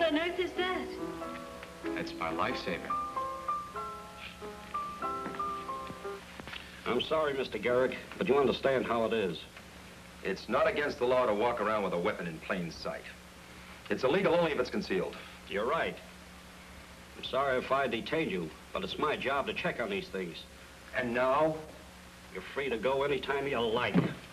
What on earth is that? It's my lifesaver. I'm sorry, Mr. Garrick, but you understand how it is. It's not against the law to walk around with a weapon in plain sight. It's illegal only if it's concealed. You're right. I'm sorry if I detained you, but it's my job to check on these things. And now? You're free to go anytime you like.